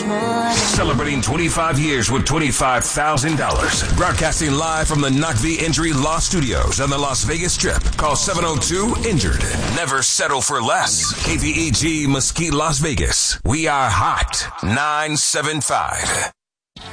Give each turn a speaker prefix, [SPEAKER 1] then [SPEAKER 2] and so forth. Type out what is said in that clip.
[SPEAKER 1] Celebrating 25 years with $25,000. Broadcasting live from the Knock the Injury Law Studios on the Las Vegas Strip. Call 702-INJURED. Never settle for less. KVEG Mesquite, Las Vegas. We are hot. 975.